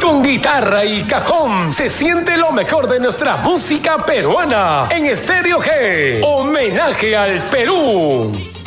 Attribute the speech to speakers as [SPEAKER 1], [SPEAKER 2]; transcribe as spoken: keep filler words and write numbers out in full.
[SPEAKER 1] Con guitarra y cajón se siente lo mejor de nuestra música peruana en Estéreo G. Homenaje al Perú.